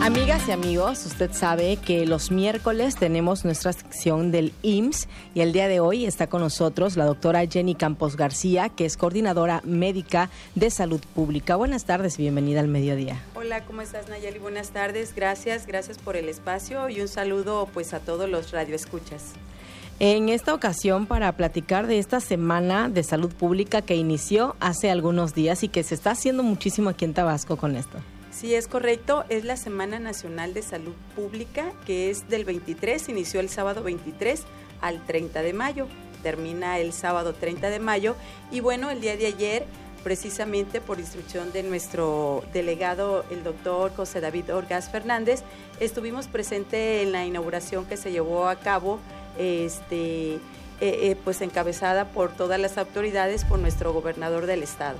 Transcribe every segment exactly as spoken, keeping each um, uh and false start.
Amigas y amigos, usted sabe que los miércoles tenemos nuestra sección del I M S S y el día de hoy está con nosotros la doctora Jenny Campos García, que es coordinadora médica de salud pública. Buenas tardes y bienvenida al mediodía. Hola, ¿cómo estás, Nayeli? Buenas tardes, gracias, gracias por el espacio y un saludo pues a todos los radioescuchas. En esta ocasión para platicar de esta semana de salud pública que inició hace algunos días y que se está haciendo muchísimo aquí en Tabasco con esto. Sí, es correcto, es la Semana Nacional de Salud Pública, que es del veintitrés, inició el sábado veintitrés al treinta de mayo, termina el sábado treinta de mayo, y bueno, el día de ayer, precisamente por instrucción de nuestro delegado, el doctor José David Orgaz Fernández, estuvimos presentes en la inauguración que se llevó a cabo, este, eh, eh, pues encabezada por todas las autoridades, por nuestro gobernador del estado.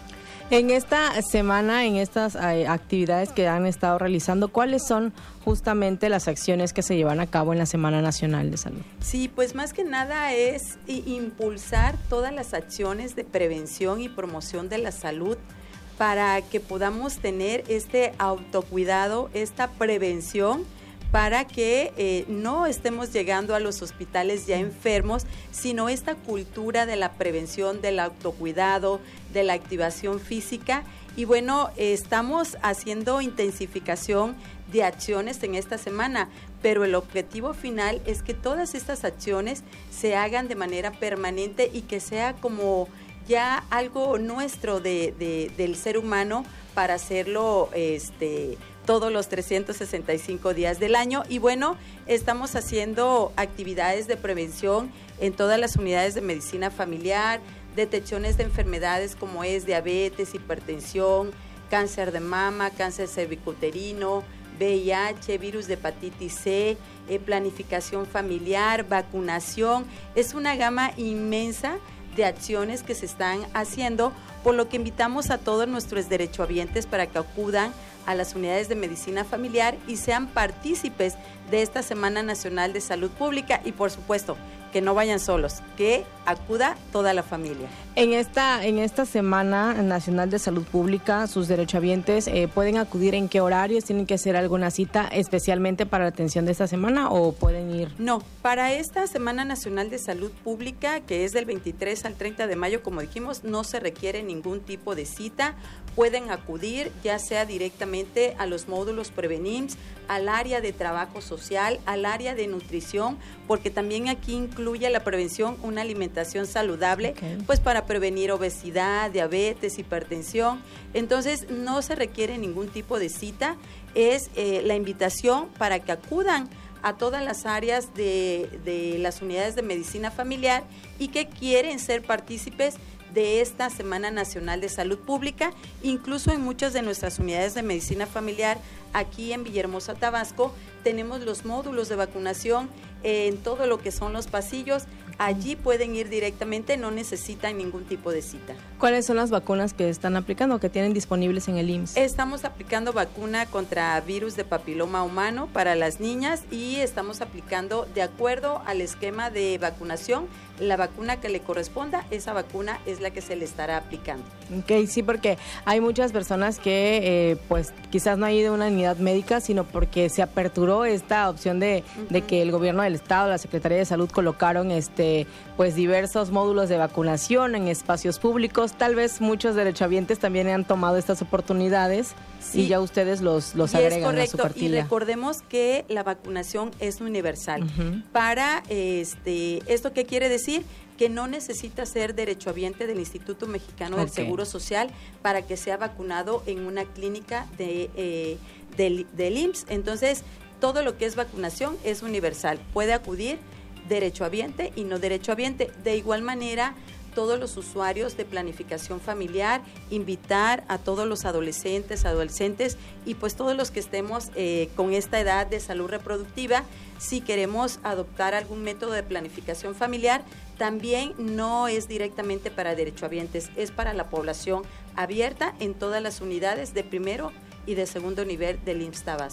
En esta semana, en estas eh, actividades que han estado realizando, ¿cuáles son justamente las acciones que se llevan a cabo en la Semana Nacional de Salud? Sí, pues más que nada es impulsar todas las acciones de prevención y promoción de la salud para que podamos tener este autocuidado, esta prevención, para que eh, no estemos llegando a los hospitales ya enfermos, sino esta cultura de la prevención, del autocuidado, de la activación física. Y bueno, eh, estamos haciendo intensificación de acciones en esta semana, pero el objetivo final es que todas estas acciones se hagan de manera permanente y que sea como ya algo nuestro de, de, del ser humano para hacerlo este, todos los trescientos sesenta y cinco días del año. Y bueno, estamos haciendo actividades de prevención en todas las unidades de medicina familiar, detecciones de enfermedades como es diabetes, hipertensión, cáncer de mama, cáncer cervicuterino, V I H, virus de hepatitis C, eh, planificación familiar, vacunación. Es una gama inmensa de acciones que se están haciendo, por lo que invitamos a todos nuestros derechohabientes para que acudan a las unidades de medicina familiar y sean partícipes de esta Semana Nacional de Salud Pública y por supuesto que no vayan solos, que acuda toda la familia. En esta en esta Semana Nacional de Salud Pública, sus derechohabientes eh, pueden acudir en qué horarios, tienen que hacer alguna cita especialmente para la atención de esta semana o pueden ir. No, para esta Semana Nacional de Salud Pública, que es del veintitrés al treinta de mayo, como dijimos, no se requiere ningún tipo de cita. Pueden acudir ya sea directamente a los módulos Prevenims, al área de trabajo social, al área de nutrición, porque también aquí incluye la prevención una alimentación saludable, okay, pues para prevenir obesidad, diabetes, hipertensión. Entonces no se requiere ningún tipo de cita, es eh, la invitación para que acudan a todas las áreas de, de las unidades de medicina familiar y que quieren ser partícipes de esta Semana Nacional de Salud Pública. Incluso en muchas de nuestras unidades de medicina familiar aquí en Villahermosa, Tabasco, tenemos los módulos de vacunación en todo lo que son los pasillos. Allí pueden ir directamente, no necesitan ningún tipo de cita. ¿Cuáles son las vacunas que están aplicando, que tienen disponibles en el I M S S? Estamos aplicando vacuna contra virus de papiloma humano para las niñas y estamos aplicando de acuerdo al esquema de vacunación, la vacuna que le corresponda, esa vacuna es la que se le estará aplicando. Ok, sí, porque hay muchas personas que eh, pues quizás no han ido a una unidad médica, sino porque se aperturó esta opción de, uh-huh. de que el gobierno del estado, la Secretaría de Salud colocaron este pues diversos módulos de vacunación en espacios públicos. Tal vez muchos derechohabientes también han tomado estas oportunidades, sí, y ya ustedes los, los agregan correcto, a su cartilla. Y recordemos que la vacunación es universal. Uh-huh. Para este, ¿esto qué quiere decir? Que no necesita ser derechohabiente del Instituto Mexicano okay. del Seguro Social para que sea vacunado en una clínica de, eh, del, del I M S S. Entonces, todo lo que es vacunación es universal. Puede acudir derechohabiente y no derechohabiente. De igual manera, todos los usuarios de planificación familiar, invitar a todos los adolescentes, adolescentes y pues todos los que estemos eh, con esta edad de salud reproductiva, si queremos adoptar algún método de planificación familiar, también no es directamente para derechohabientes, es para la población abierta en todas las unidades de primero y de segundo nivel del I M S S Tabasco.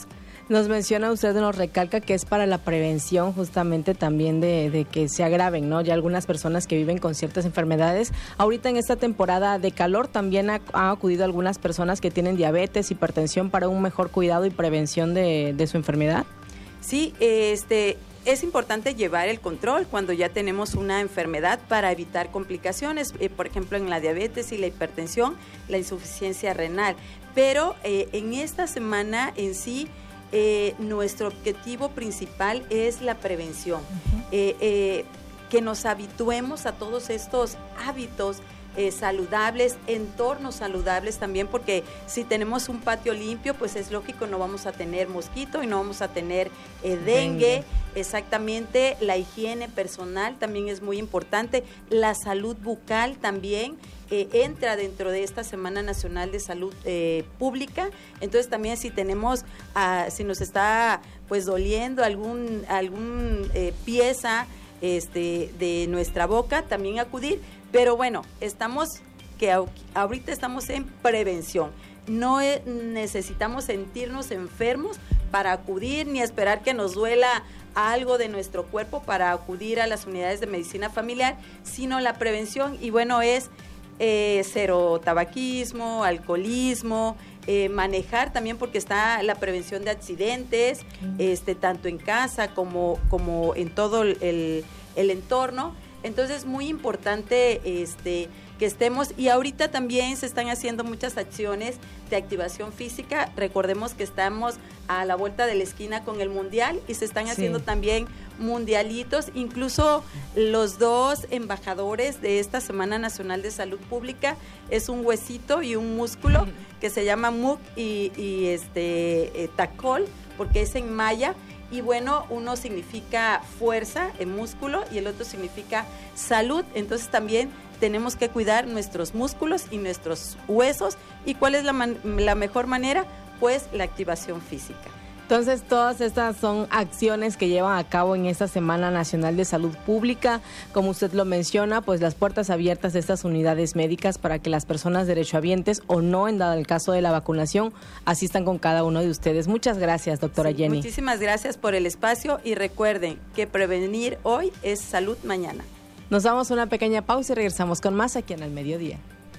Nos menciona usted, nos recalca que es para la prevención justamente también de, de que se agraven, ¿no? Ya algunas personas que viven con ciertas enfermedades. Ahorita en esta temporada de calor también ha, ha acudido algunas personas que tienen diabetes, hipertensión para un mejor cuidado y prevención de, de su enfermedad. Sí, este... es importante llevar el control cuando ya tenemos una enfermedad para evitar complicaciones, eh, por ejemplo, en la diabetes y la hipertensión, la insuficiencia renal. Pero eh, en esta semana en sí, eh, nuestro objetivo principal es la prevención. Uh-huh. eh, eh, que nos habituemos a todos estos hábitos Eh, saludables, entornos saludables también, porque si tenemos un patio limpio, pues es lógico, no vamos a tener mosquito y no vamos a tener eh, dengue. dengue. Exactamente, la higiene personal también es muy importante, la salud bucal también eh, entra dentro de esta Semana Nacional de Salud eh, Pública. Entonces también si tenemos, uh, si nos está pues doliendo algún, algún eh, pieza este, de nuestra boca, también acudir. Pero bueno, estamos que ahorita estamos en prevención. No es, necesitamos sentirnos enfermos para acudir, ni esperar que nos duela algo de nuestro cuerpo para acudir a las unidades de medicina familiar, sino la prevención. Y bueno, es eh, cero tabaquismo, alcoholismo, eh, manejar también, porque está la prevención de accidentes, okay. este, tanto en casa como, como en todo el, el entorno. Entonces es muy importante este, que estemos, y ahorita también se están haciendo muchas acciones de activación física. Recordemos que estamos a la vuelta de la esquina con el Mundial y se están haciendo sí. también mundialitos. Incluso los dos embajadores de esta Semana Nacional de Salud Pública es un huesito y un músculo que se llama M U C y, y este, eh, Tacol, porque es en maya. Y bueno, uno significa fuerza en músculo y el otro significa salud. Entonces también tenemos que cuidar nuestros músculos y nuestros huesos. ¿Y cuál es la, man- la mejor manera? Pues la activación física. Entonces, todas estas son acciones que llevan a cabo en esta Semana Nacional de Salud Pública. Como usted lo menciona, pues las puertas abiertas de estas unidades médicas para que las personas derechohabientes o no, en dado el caso de la vacunación, asistan con cada uno de ustedes. Muchas gracias, doctora Sí, Jenny. Muchísimas gracias por el espacio y recuerden que prevenir hoy es salud mañana. Nos damos una pequeña pausa y regresamos con más aquí en El Mediodía.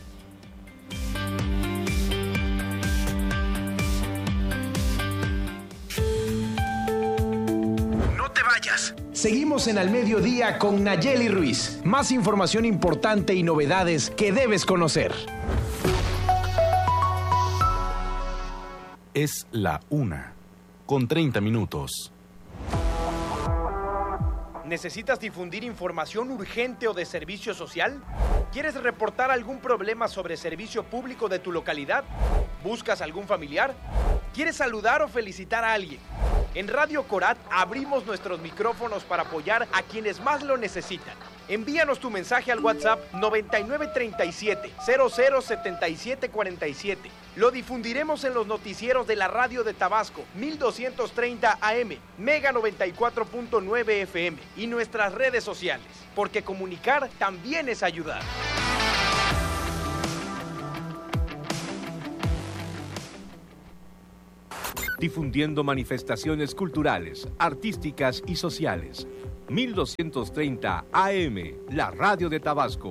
Seguimos en Al Mediodía con Nayeli Ruiz. Más información importante y novedades que debes conocer. Es la una, con treinta minutos. ¿Necesitas difundir información urgente o de servicio social? ¿Quieres reportar algún problema sobre servicio público de tu localidad? ¿Buscas algún familiar? ¿Quieres saludar o felicitar a alguien? En Radio Corat abrimos nuestros micrófonos para apoyar a quienes más lo necesitan. Envíanos tu mensaje al WhatsApp noventa y nueve treinta y siete, cero cero setenta y siete cuarenta y siete. Lo difundiremos en los noticieros de la radio de Tabasco, mil doscientos treinta A M, Mega noventa y cuatro punto nueve F M y nuestras redes sociales, porque comunicar también es ayudar. Difundiendo manifestaciones culturales, artísticas y sociales. mil doscientos treinta A M, la radio de Tabasco.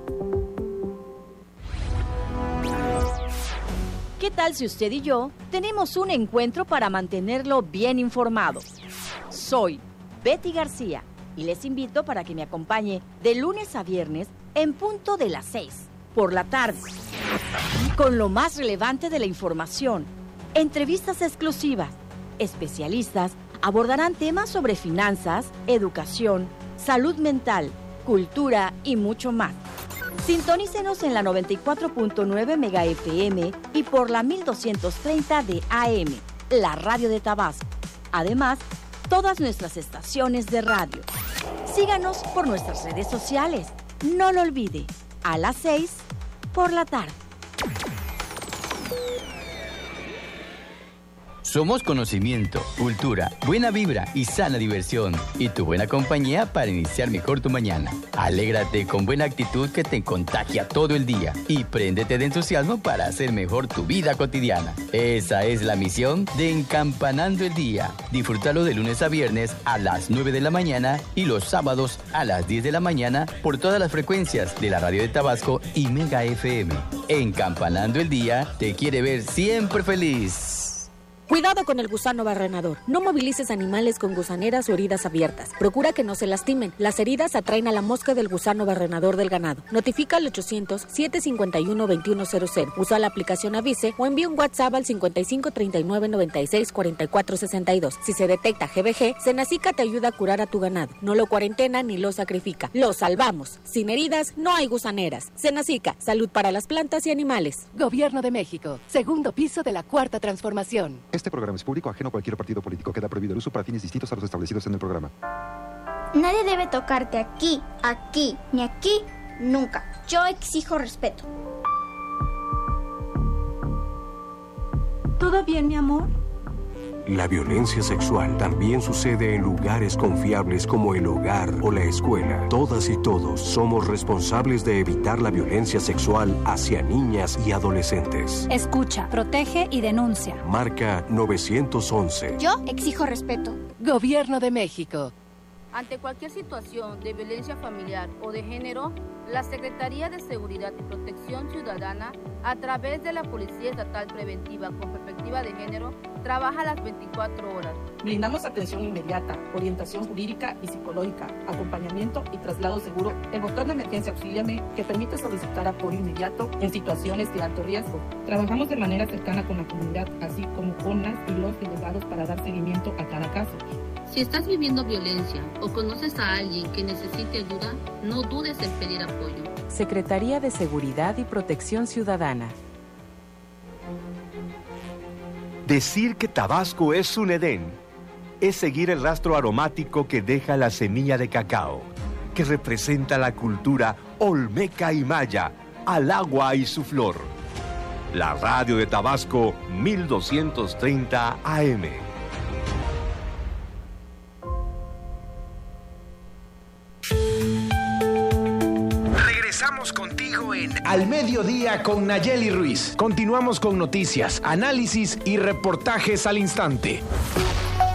¿Qué tal si usted y yo tenemos un encuentro para mantenerlo bien informado? Soy Betty García y les invito para que me acompañe de lunes a viernes en punto de las seis por la tarde, con lo más relevante de la información, entrevistas exclusivas, especialistas abordarán temas sobre finanzas, educación, salud mental, cultura y mucho más. Sintonícenos en la noventa y cuatro punto nueve Mega F M y por la mil doscientos treinta de A M, la radio de Tabasco. Además, todas nuestras estaciones de radio. Síganos por nuestras redes sociales. No lo olvide, a las seis por la tarde. Somos conocimiento, cultura, buena vibra y sana diversión. Y tu buena compañía para iniciar mejor tu mañana. Alégrate con buena actitud que te contagia todo el día. Y préndete de entusiasmo para hacer mejor tu vida cotidiana. Esa es la misión de Encampanando el Día. Disfrútalo de lunes a viernes a las nueve de la mañana y los sábados a las diez de la mañana por todas las frecuencias de la radio de Tabasco y Mega F M. Encampanando el Día te quiere ver siempre feliz. Cuidado con el gusano barrenador. No movilices animales con gusaneras o heridas abiertas. Procura que no se lastimen. Las heridas atraen a la mosca del gusano barrenador del ganado. Notifica al ochocientos, siete cincuenta y uno, veintiuno cero cero. Usa la aplicación Avise o envía un WhatsApp al cincuenta y cinco, treinta y nueve, noventa y seis, cuarenta y cuatro, sesenta y dos. Si se detecta G B G, Senacica te ayuda a curar a tu ganado. No lo cuarentena ni lo sacrifica. Lo salvamos. Sin heridas no hay gusaneras. Senacica, salud para las plantas y animales. Gobierno de México. Segundo piso de la Cuarta Transformación. Este programa es público, ajeno a cualquier partido político. Queda prohibido el uso para fines distintos a los establecidos en el programa. Nadie debe tocarte aquí, aquí, ni aquí, nunca. Yo exijo respeto. ¿Todo bien, mi amor? La violencia sexual también sucede en lugares confiables como el hogar o la escuela. Todas y todos somos responsables de evitar la violencia sexual hacia niñas y adolescentes. Escucha, protege y denuncia. Marca nueve once. Yo exijo respeto. Gobierno de México. Ante cualquier situación de violencia familiar o de género, la Secretaría de Seguridad y Protección Ciudadana, a través de la Policía Estatal Preventiva con Perspectiva de Género, trabaja las veinticuatro horas. Brindamos atención inmediata, orientación jurídica y psicológica, acompañamiento y traslado seguro. El botón de emergencia Auxíliame, que permite solicitar apoyo inmediato en situaciones de alto riesgo. Trabajamos de manera cercana con la comunidad, así como con las y los delegados para dar seguimiento a cada caso. Si estás viviendo violencia o conoces a alguien que necesite ayuda, no dudes en pedir apoyo. Secretaría de Seguridad y Protección Ciudadana. Decir que Tabasco es un Edén es seguir el rastro aromático que deja la semilla de cacao, que representa la cultura olmeca y maya, al agua y su flor. La radio de Tabasco, mil doscientos treinta A M. Regresamos contigo en Al Mediodía con Nayeli Ruiz. Continuamos con noticias, análisis y reportajes al instante.